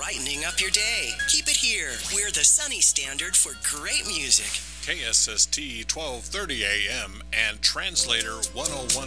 brightening up your day. Keep it here. We're the Sunny Standard for great music. KSST 1230 AM and Translator 101.9